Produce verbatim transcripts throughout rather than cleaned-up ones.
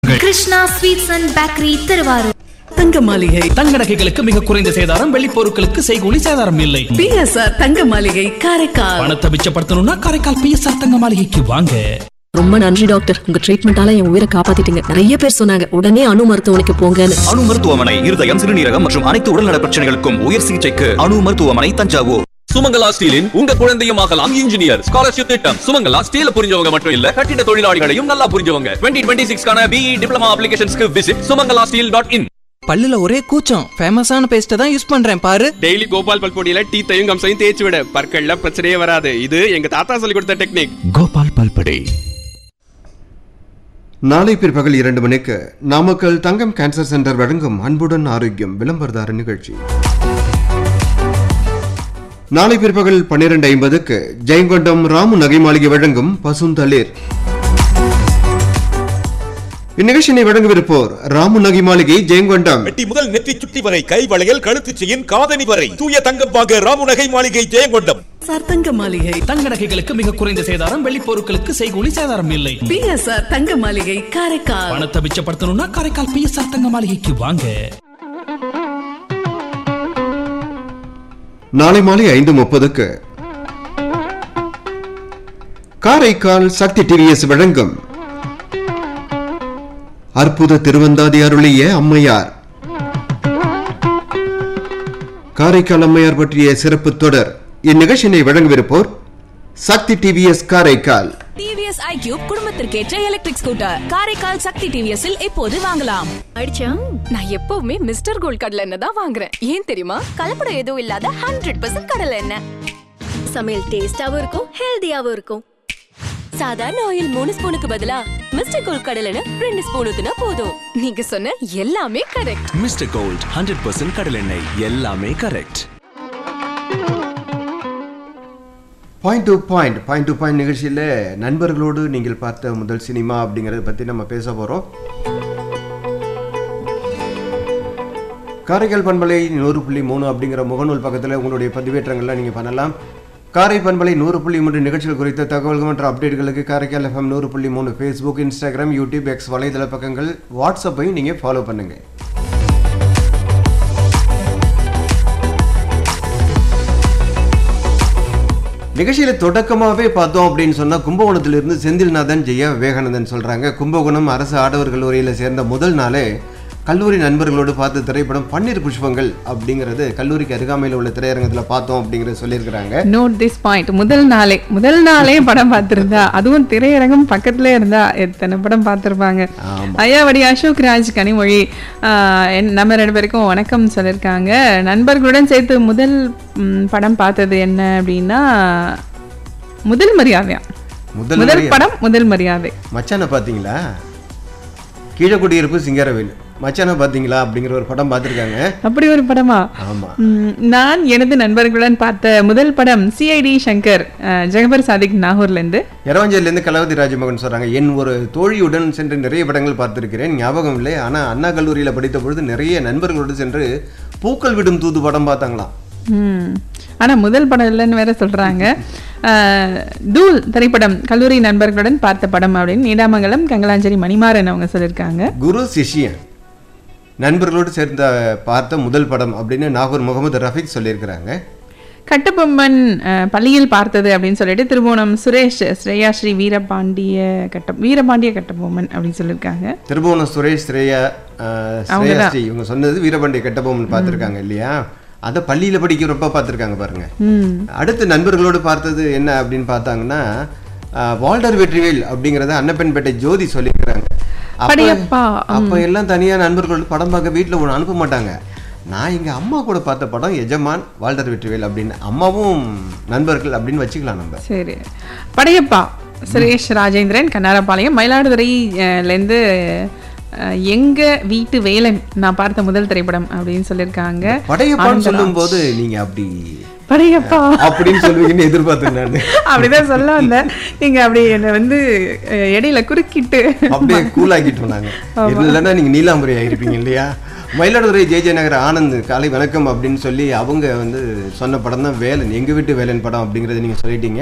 Krishna sweets and bakery Thiruvarur. தங்க மாளிகை தங்க நகைகளுக்கு மிக குறைந்த சேதாரம், வெள்ளி பொருட்களுக்கு செய்கூலி சேதாரம் இல்லை. பிஎஸ்ஆர் தங்க மாளிகை காரைக்கால். பணத்தை மிச்சப்படுத்தணும்னா காரைக்கால் பிஎஸ்ஆர் தங்க மாளிகைக்கு வாங்க. ரொம்ப நன்றி டாக்டர், உங்க ட்ரீட்மெண்டால என் உயிரை காப்பாத்திட்டீங்க. நிறைய பேர் சொன்னாங்க உடனே அணு மருத்துவமனைக்கு போங்கன்னு. அணு மருத்துவமனை இருதயம், சிறுநீரகம் மற்றும் அனைத்து உடல்நல பிரச்சனைகளுக்கும் உயர் சிகிச்சைக்கு அணு மருத்துவமனை, தஞ்சாவூர். சுமங்கலா ஸ்டீலின் உங்க குழந்தையும் ஆகலாம் இன்ஜினியர். ஸ்காலர்ஷிப் திட்டம். சுமங்கலா ஸ்டீல் புரிஞ்சவங்க மட்டும் இல்ல, கட்டிட தொழிலாளிகளையும் நல்லா புரிஞ்சவங்க. இருபது இருபத்தி ஆறு கான BE diploma அப்ளிகேஷன்ஸ்க்கு visit Sumangala steel dot in. பல்லுல ஒரே கூச்சம், ஃபேமஸான பேஸ்ட் தான் யூஸ் பண்றேன் பாரு. டெய்லி கோபால் பல்பொடியில டீத்தையும் கம்சையும் தேய்ச்சி விட, பற்கள்ல பிரச்சனையே வராது. இது எங்க தாத்தா சொல்லி கொடுத்த டெக்னிக். கோபால் பல்பொடி. நாளை பிற்பகல் இரண்டு மணிக்கு நாமக்கல் தங்கம் கேன்சர் சென்டர் வழங்கும் அன்புடன் ஆரோக்கியம் விளம்பரதார நிகழ்ச்சி. நாளை பிற்பகல் பன்னிரண்டு ஐம்பதுக்கு ஜெயங்கொண்டம் ராமு நகை மாளிகை வழங்கும் பசுந்தளிர். இந்நிகழ்ச்சியை வழங்கவிருப்போர் ராமு நகை மாளிகை, ஜெயங்கொண்டம். வெட்டி முதல் நெற்றி சுட்டி வரை, கை வளையல், கழுத்து செயின், காதணி வரை தூய தங்கம் வாங்க ராமு நகை மாளிகை, ஜெயங்கொண்டம். சார் தங்க மாளிகை தங்க நகைகளுக்கு மிக குறைந்த சேதாரம், வெள்ளி பொருட்களுக்கு செய்கூலி சேதாரம் இல்லை. பிஎஸ்ஆர் தங்க மாளிகை காரைக்கால். பணத்தை மிச்சப்படுத்தணும்னா காரைக்கால் பிஎஸ்ஆர் தங்க மாளிகைக்கு வாங்க. நாளை மாலை ஐந்து முப்பதுக்கு காரைக்கால் சக்தி டிவிஎஸ் வழங்கும் அற்புத திருவந்தாதி அருளிய அம்மையார். காரைக்கால் அம்மையார் பற்றிய சிறப்பு தொடர். இந்நிகழ்ச்சியை வழங்கவிருப்போர் சக்தி TVS Karaikal. TVS iQube குடும்பத்திற்கேற்ற electric scooter Karaikal சக்தி டிவிஎஸ்ஸில் இப்போது வாங்கலாம். அடிச்சா நான் எப்பவுமே மிஸ்டர் கோல்ட் கடலை எண்ணெய் தான் வாங்குறேன். ஏன் தெரியுமா? கலப்படம் எதுவும் இல்லாத ஹண்ட்ரட் பர்சன்ட் கடலை எண்ணெய். சமையல் டேஸ்டாவும் இருக்கும், ஹெல்தியாவும் இருக்கும். சாதாரண ஆயில் மூணு ஸ்பூனுக்கு பதிலா மிஸ்டர் கோல்ட் கடலை எண்ணெய் ரெண்டு ஸ்பூன் ஊத்துனா போதும். நீங்க சொன்ன எல்லாமே correct. Mister gold hundred percent கடலெண்ணெய், எல்லாமே correct. Point to point point to point நிகழ்ச்சியில் நண்பர்களோடு நீங்கள் பார்த்த முதல் சினிமா அப்படிங்கிறத பற்றி நம்ம பேச போகிறோம். காரைக்கால் பண்பலை நூறு புள்ளி மூணு அப்படிங்கிற முகநூல் பக்கத்தில் உங்களுடைய பதிவேற்றங்கள்லாம் நீங்கள் பண்ணலாம். காரை பண்பலை நூறு புள்ளி மூன்று நிகழ்ச்சிகள் குறித்த தகவல்கள் மற்றும் அப்டேட்களுக்கு காரைக்கால் எஃப்எம் நூறு புள்ளி மூணு ஃபேஸ்புக், இன்ஸ்டாகிராம், யூடியூப், எக்ஸ் வலைதள பக்கங்கள், வாட்ஸ்அப்பையும் நீங்கள் ஃபாலோ பண்ணுங்கள். நிகழ்ச்சியில தொடக்கமாகவே பார்த்தோம் அப்படின்னு சொன்னால் கும்பகோணத்திலிருந்து செந்தில்நாதன், ஜெயா விவேகானந்தன் சொல்கிறாங்க. கும்பகோணம் அரசு ஆடவர் கல்லூரியில் சேர்ந்த முதல் நாளே கல்லூரி நண்பர்களோடு பார்த்த திரைப்படம் பன்னீர் புஷ்பங்கள் அப்படிங்கிறது கல்லூரிக்கு அருகாமையில் உள்ள திரையரங்கத்தில் பார்த்தோம் அப்படிங்கிறத சொல்லியிருக்கிறாங்க. Note this point. முதல் நாளே முதல் நாளே படம் பார்த்துருந்தா, அதுவும் திரையரங்கம் பக்கத்துல இருந்தா எத்தனை படம் பார்த்துருப்பாங்க. ஐயாவடி அசோக் ராஜ், கனிமொழி நம்ம ரெண்டு பேருக்கும் வணக்கம் சொல்லியிருக்காங்க. நண்பர்களுடன் சேர்த்து முதல் படம் பார்த்தது என்ன அப்படின்னா முதல் மரியாதையா. முதல் படம் முதல் மரியாதை. மச்சான பார்த்தீங்களா? கீழக்குடியிருப்பு சிங்கரவேலு. மச்சான பாத்தீங்களா அப்படிங்கிற ஒரு படம் பார்த்துருக்காங்க. அப்படி ஒரு படமா? ஆமா. நான் எனது நண்பர்களுடன் பார்த்த முதல் படம் சிஐடி சங்கர், ஜெகபர் சாதிக் நாகூர்ல இருந்து. இரவஞ்சேரில இருந்து கலாவதி ராஜமோகன் சொல்றாங்க. என் ஒரு தோழியுடன் சென்று நிறைய படங்கள் பார்த்திருக்கிறேன், ஞாபகம் இல்லை. ஆனா அண்ணா கல்லூரியில படித்த பொழுது நிறைய நண்பர்களோடு சென்று பூக்கள் விடும் தூது படம் பார்த்தாங்களாம். ஆனா முதல் படம் இல்லைன்னு வேற சொல்றாங்க. தூள் திரைப்படம் கல்லூரி நண்பர்களுடன் பார்த்த படம் அப்படின்னு நீடாமங்கலம் கங்கலாஞ்சேரி மணிமாறன் அவங்க சொல்லியிருக்காங்க. குரு சிஷ்யன் நண்பர்களோடு சேர்ந்த பார்த்த முதல் படம் அப்படின்னு நாகூர் முகமது ரஃபீக் சொல்லியிருக்கிறாங்க. கட்டபொம்மன் பள்ளியில் பார்த்தது அப்படின்னு சொல்லிட்டு திருபுவனம் சுரேஷ், ஸ்ரேயா ஸ்ரீ வீரபாண்டிய கட்ட வீரபாண்டிய கட்டபொம்மன் அப்படின்னு சொல்லியிருக்காங்க. திருபுவனம் சுரேஷ், ஸ்ரேயா ஸ்ரேயா ஸ்ரீ இவங்க சொன்னது வீரபாண்டிய கட்டபொம்மன் பார்த்துருக்காங்க இல்லையா? அதை பள்ளியில் படிக்கிறப்ப பார்த்துருக்காங்க பாருங்க. அடுத்து நண்பர்களோடு பார்த்தது என்ன அப்படின்னு பார்த்தாங்கன்னா வால்டர் வெற்றிவேல் அப்படிங்கிறத அன்னப்பன்பேட்டை ஜோதி சொல்லியிருக்கிறாங்க. அப்ப எல்லாம் தனியா நண்பர்களோடு படம் பார்க்க வீட்டில் ஒன்று அனுப்ப மாட்டாங்க. நான் எங்க அம்மா கூட பார்த்த படம் எஜமான், வால்டர் வெற்றிவேல் அப்படின்னு. அம்மாவும் நண்பர்கள் அப்படின்னு வச்சுக்கலாம் நம்ம. சரி. படையப்பா சுரேஷ் ராஜேந்திரன், கண்ணாரப்பாளையம், மயிலாடுதுறையிலேருந்து எங்க வீட்டு வேலன் நான் பார்த்த முதல் திரைப்படம் அப்படின்னு சொல்லியிருக்காங்க. படையப்பான்னு சொல்லும் போது நீங்க அப்படி படையப்பா அப்படின்னு சொல்லுவீங்கன்னு எதிர்பார்த்தேன் நான். அப்படிதான் சொல்ல வந்தேன். நீங்க அப்படி என்ன வந்து இடையில குறுக்கிட்டு அப்படியே கூலாக்கிட்டு நாங்க. இல்லைன்னா நீங்க நீலாம்பரி ஆயிருப்பீங்க இல்லையா? மயிலாடுதுறை ஜே ஜே நகர் ஆனந்த் காலை வணக்கம் அப்படின்னு சொல்லி அவங்க வந்து சொன்ன படம் தான் வேலன், எங்கள் வீட்டு வேலன் படம் அப்படிங்கிறத நீங்கள் சொல்லிட்டீங்க.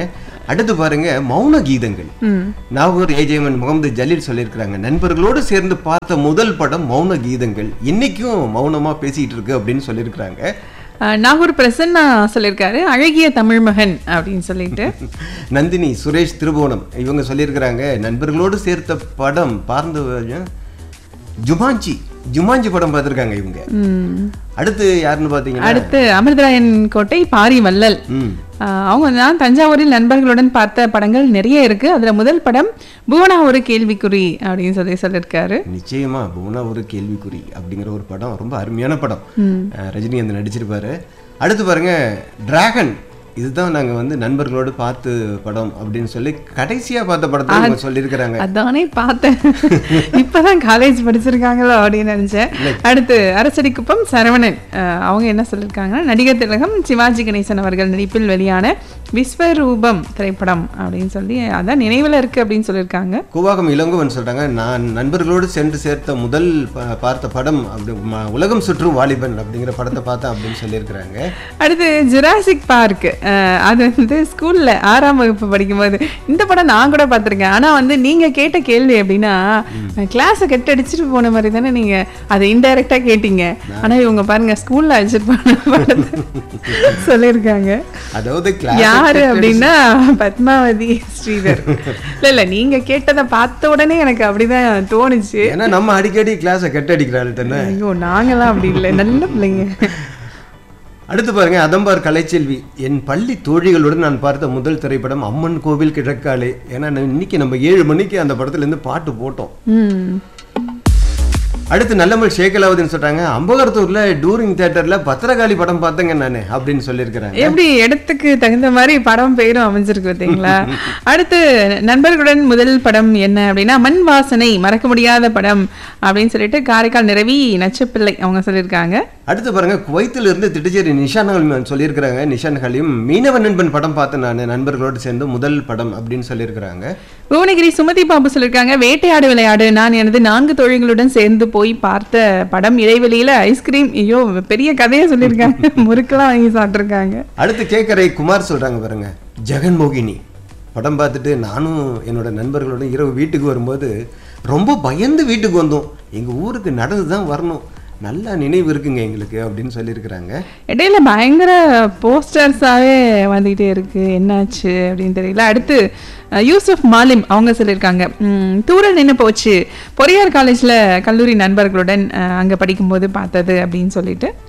அடுத்து பாருங்க மௌன கீதங்கள். நாகூர் ஏஜேமன் முகமது ஜலீல் சொல்லியிருக்கிறாங்க, நண்பர்களோடு சேர்ந்து பார்த்த முதல் படம் மௌன கீதங்கள், இன்னைக்கும் மௌனமா பேசிட்டு இருக்கு அப்படின்னு சொல்லியிருக்கிறாங்க. நாகூர் பிரசன்னா சொல்லியிருக்காரு அழகிய தமிழ் மகன் அப்படின்னு சொல்லிட்டு. நந்தினி சுரேஷ் திருபுவனம் இவங்க சொல்லியிருக்கிறாங்க, நண்பர்களோடு சேர்த்த படம் பார்ந்த ஜுமாஞ்சி ஜுமாஞ்சி படம் பார்த்திருக்காங்க இவங்க. அடுத்து யாருன்னு பாத்தீங்கன்னா அடுத்து அமிர்தராயன் கோட்டை பாரி வள்ளல். அவங்க நான் தஞ்சாவூரில் நண்பர்களுடன் பார்த்த படங்கள் நிறைய இருக்கு, அதுல முதல் படம் புவனா ஒரு கேள்விக்குறி அப்படின்னு சொல்லி சொல்லியிருக்காரு. நிச்சயமா புவனா ஒரு கேள்விக்குறி அப்படிங்கிற ஒரு படம் ரொம்ப அருமையான படம், ரஜினி அந்த நடிச்சிருப்பாரு. அடுத்து பாருங்க டிராகன், இதுதான் நாங்க வந்து நண்பர்களோடு பார்த்து படம் அப்படின்னு சொல்லி கடைசியா பார்த்த படத்தை சொல்லியிருக்கிறாங்க. அதானே பார்த்தேன், இப்பதான் காலேஜ் படிச்சிருக்காங்களோ அப்படின்னு நினைச்சேன். அடுத்து அரசடி குப்பம் சரவணன், அவங்க என்ன சொல்லியிருக்காங்கன்னா நடிகர் திலகம் சிவாஜி கணேசன் அவர்கள் நடிப்பில் வெளியான விஸ்வரூபம் திரைப்படம் அப்படின்னு சொல்லி அதான் நினைவில் இருக்கு அப்படின்னு சொல்லியிருக்காங்க. கூவாகம் இளங்கோவன் சொல்றாங்க, நான் நண்பர்களோடு சென்று சேர்த்த முதல் பார்த்த படம் அப்படி உலகம் சுற்றும் வாலிபன் அப்படிங்கிற படத்தை பார்த்தேன் அப்படின்னு சொல்லியிருக்கிறாங்க. அடுத்து ஜுராசிக் பார்க், அது வந்து ஸ்கூல்ல ஆறாம் வகுப்பு படிக்கும்போது இந்த படம் நான் கூட பார்த்துருக்கேன். ஆனா வந்து நீங்க கேட்ட கேள்வி எப்படின்னா கிளாஸை கெட்டு அடிச்சுட்டு போன மாதிரி தானே நீங்க அதை இன்டைரக்டா கேட்டீங்க. ஆனா இவங்க பாருங்க ஸ்கூல்ல அடிச்சிருப்பாங்க சொல்லியிருக்காங்க. அதாவது யாரு அப்படின்னா பத்மாவதி ஸ்ரீதர். இல்ல இல்ல நீங்க கேட்டதை பார்த்த உடனே எனக்கு அப்படிதான் தோணுச்சு. ஏன்னா நம்ம அடிக்கடி கிளாஸை கெட்டு அடிக்கிறாள் தானே. ஐயோ நாங்களாம் அப்படி இல்லை, நல்ல பிள்ளைங்க. அடுத்து பாருங்க அதம்பார் கலைச்செல்வி, என் பள்ளி தோழிகளுடன் நான் பார்த்த முதல் திரைப்படம் அம்மன் கோவில் கிழக்காலே. ஏன்னா இன்னைக்கு நம்ம ஏழு மணிக்கு அந்த படத்துல இருந்து பாட்டு போட்டோம். அடுத்து நல்லமல் ஷேகலாவதுன்னு சொல்றாங்க, அம்பகரத்தூர்ல டூரிங் தியேட்டர்ல பத்திரகாளி படம் பார்த்தேங்க நானு அப்படின்னு சொல்லியிருக்கிறாங்க. எப்படி இடத்துக்கு தகுந்த மாதிரி படம் பெயரும் அமைஞ்சிருக்கு பார்த்தீங்களா. அடுத்து நண்பர்களுடன் முதல் படம் என்ன அப்படின்னா மண் வாசனை, மறக்க முடியாத படம் அப்படின்னு சொல்லிட்டு காரைக்கால் நிறவி நச்சப்பிள்ளை அவங்க சொல்லியிருக்காங்க. அடுத்து பாருங்க குவைத்தில் இருந்து திட்டுச்சேரி நிஷான் ஹலீம் சொல்லியிருக்கிறாங்க, நிஷான் ஹலீம் மீனவ நண்பன் படம் பார்த்தேன் நான் நண்பர்களோடு சேர்ந்து முதல் படம் அப்படின்னு சொல்லியிருக்கிறாங்க. புவனகிரி சுமதி பாபு சொல்லியிருக்காங்க, வேட்டையாடு விளையாடு, நான் எனது நான்கு தோழிகளுடன் சேர்ந்து போய் பார்த்த படம், இடைவெளியில ஐஸ்கிரீம், ஐயோ பெரிய கதையை சொல்லியிருக்காங்க, முறுக்கெல்லாம் வாங்கி சாப்பிட்டுருக்காங்க. அடுத்து கேக்கரை குமார் சொல்றாங்க பாருங்க, ஜெகன்மோகினி படம் பார்த்துட்டு நானும் என்னோட நண்பர்களோட இரவு வீட்டுக்கு வரும்போது ரொம்ப பயந்து வீட்டுக்கு வந்தோம், எங்க ஊருக்கு நடந்து தான் வரணும், நல்ல நினைவு இருக்குங்க எங்களுக்கு அப்படின்னு சொல்லியிருக்கிறாங்க. இடையில பயங்கர போஸ்டர்ஸாவே வந்துகிட்டே இருக்கு, என்னாச்சு அப்படின்னு தெரியல. அடுத்து யூசுப் மாலிம் அவங்க சொல்லியிருக்காங்க, தூரல் நின்று போச்சு, பொறியார் காலேஜ்ல கல்லூரி நண்பர்களுடன் அங்க படிக்கும்போது பார்த்தது அப்படின்னு சொல்லிட்டு